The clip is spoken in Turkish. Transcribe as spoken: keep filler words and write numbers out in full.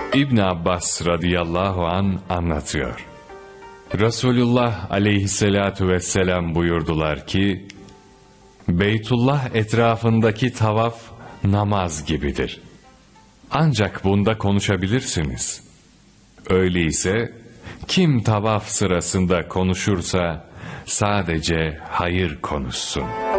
İbn Abbas radıyallahu an anlatıyor. Resulullah aleyhissalatu vesselam buyurdular ki, Beytullah etrafındaki tavaf namaz gibidir. Ancak bunda konuşabilirsiniz. Öyleyse kim tavaf sırasında konuşursa sadece hayır konuşsun.